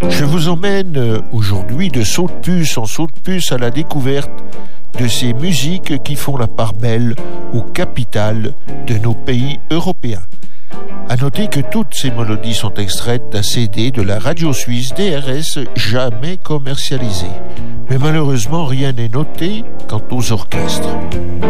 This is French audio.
Je vous emmène aujourd'hui de saut de puce en saut de puce à la découverte de ces musiques qui font la part belle aux capitales de nos pays européens. À noter que toutes ces mélodies sont extraites d'un CD de la radio suisse DRS jamais commercialisé. Mais malheureusement, rien n'est noté quant aux orchestres.